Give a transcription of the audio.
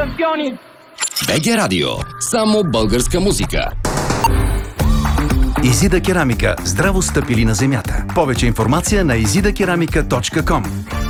шампиони! БГ Радио. Само българска музика. Изида керамика. Здраво стъпили на земята. Повече информация на izidakeramika.com.